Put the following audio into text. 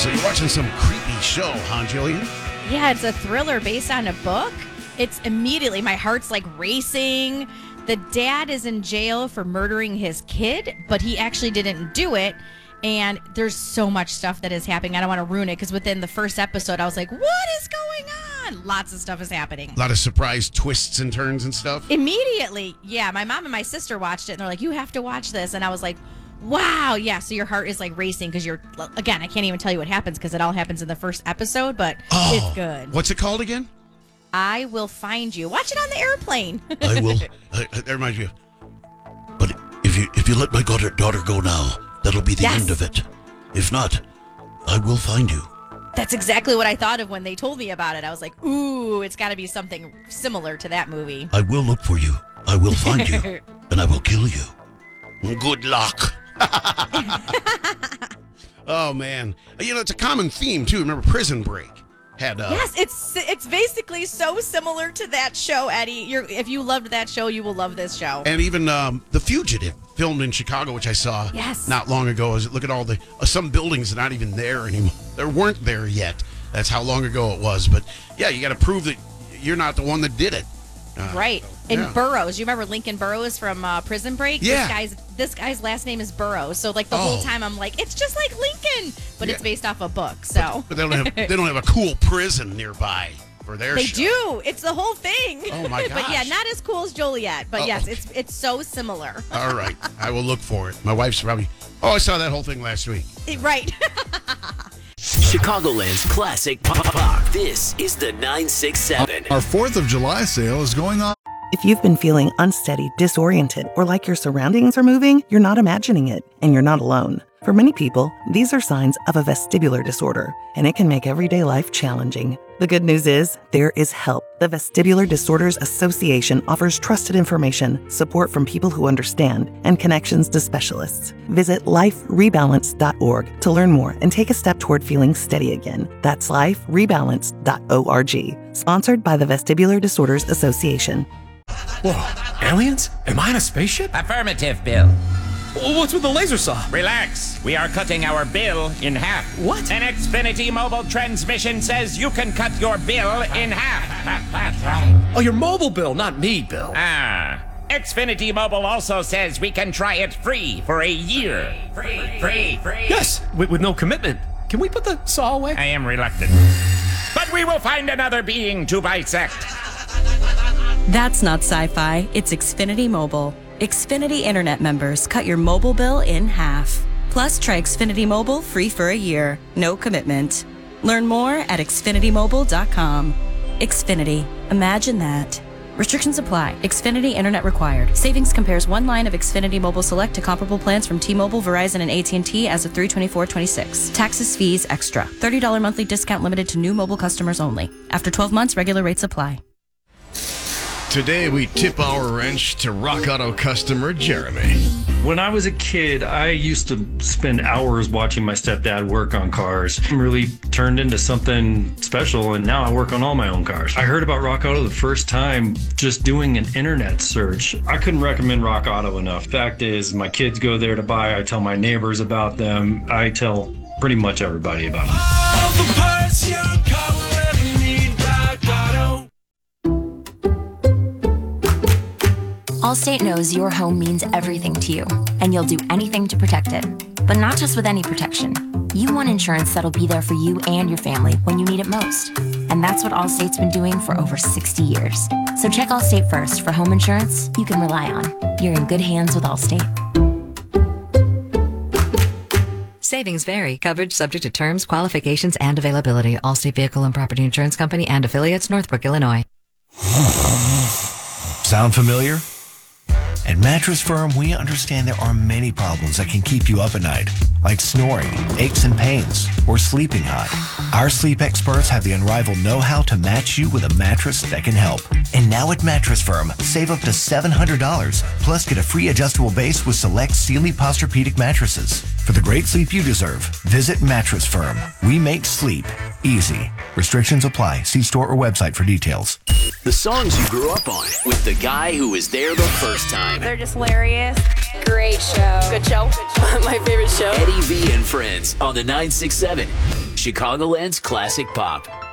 So you're watching some creepy show, huh, Jillian? Yeah, it's a thriller based on a book. It's immediately, my heart's like racing. The dad is in jail for murdering his kid, but he actually didn't do it. And there's so much stuff that is happening. I don't want to ruin it because within the first episode, I was like, what is going on? Lots of stuff is happening. A lot of surprise twists and turns and stuff. Immediately. Yeah, my mom and my sister watched it and they're like, you have to watch this. And I was like, wow. Yeah, so your heart is like racing because you're, again, I can't even tell you what happens because it all happens in the first episode, but it's good. What's it called again? I Will Find You. Watch it on the airplane. I will. That reminds me. But if you let my daughter go now, that'll be the end of it. If not, I will find you. That's exactly what I thought of when they told me about it. I was like, ooh, it's got to be something similar to that movie. I will look for you. I will find you. And I will kill you. Good luck. Oh, man. You know, it's a common theme, too. Remember Prison Break? Yes, it's basically so similar to that show, Eddie. If you loved that show, you will love this show. And even The Fugitive, filmed in Chicago, which I saw not long ago. Look at all the some buildings that are not even there anymore. They weren't there yet. That's how long ago it was. But yeah, you got to prove that you're not the one that did it. Right. And Burroughs, you remember Lincoln Burroughs from Prison Break? Yeah. This guy's last name is Burroughs. So like the whole time I'm like, it's just like Lincoln, but it's based off a book. So but they don't have a cool prison nearby for their show. They do. It's the whole thing. Oh my gosh. But yeah, not as cool as Joliet. But yes, it's so similar. All right. I will look for it. My wife's probably, I saw that whole thing last week. Right. Chicagoland's classic pop. This is the 967. Our 4th of July sale is going on. If you've been feeling unsteady, disoriented, or like your surroundings are moving, you're not imagining it, and you're not alone. For many people, these are signs of a vestibular disorder, and it can make everyday life challenging. The good news is, there is help. The Vestibular Disorders Association offers trusted information, support from people who understand, and connections to specialists. Visit liferebalance.org to learn more and take a step toward feeling steady again. That's liferebalance.org. Sponsored by the Vestibular Disorders Association. Whoa, aliens? Am I in a spaceship? Affirmative, Bill. What's with the laser saw? Relax. We are cutting our bill in half. What? An Xfinity mobile transmission says you can cut your bill in half. Oh, your mobile bill, not me, Bill. Xfinity Mobile also says we can try it free for a year. Free. Yes, with no commitment. Can we put the saw away? I am reluctant. But we will find another being to bisect. That's not sci-fi. It's Xfinity Mobile. Xfinity Internet members cut your mobile bill in half. Plus, try Xfinity Mobile free for a year. No commitment. Learn more at xfinitymobile.com. Xfinity. Imagine that. Restrictions apply. Xfinity Internet required. Savings compares one line of Xfinity Mobile Select to comparable plans from T-Mobile, Verizon, and AT&T as of 3/24/26. Taxes, fees, extra. $30 monthly discount limited to new mobile customers only. After 12 months, regular rates apply. Today, we tip our wrench to Rock Auto customer Jeremy. When I was a kid, I used to spend hours watching my stepdad work on cars. It really turned into something special, and now I work on all my own cars. I heard about Rock Auto the first time just doing an internet search. I couldn't recommend Rock Auto enough. Fact is, my kids go there to buy. I tell my neighbors about them. I tell pretty much everybody about them. All the parts your car will ever need, Rock Auto. Allstate knows your home means everything to you, and you'll do anything to protect it. But not just with any protection. You want insurance that'll be there for you and your family when you need it most. And that's what Allstate's been doing for over 60 years. So check Allstate first for home insurance you can rely on. You're in good hands with Allstate. Savings vary. Coverage subject to terms, qualifications, and availability. Allstate Vehicle and Property Insurance Company and affiliates, Northbrook, Illinois. Sound familiar? At Mattress Firm, we understand there are many problems that can keep you up at night, like snoring, aches and pains, or sleeping hot. Our sleep experts have the unrivaled know-how to match you with a mattress that can help. And now at Mattress Firm, save up to $700, plus get a free adjustable base with select Sealy Posturepedic mattresses. For the great sleep you deserve, visit Mattress Firm. We make sleep easy. Restrictions apply. See store or website for details. The songs you grew up on with the guy who was there the first time. They're just hilarious. Great show. Good show. My favorite show. Eddie V and Friends on the 967. Chicagoland's classic pop.